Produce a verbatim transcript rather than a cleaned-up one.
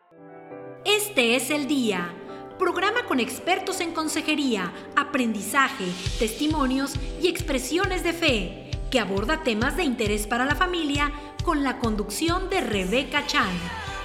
Este es el día. Programa con expertos en consejería, aprendizaje, testimonios y expresiones de fe, que aborda temas de interés para la familia con la conducción de Rebeca Chan.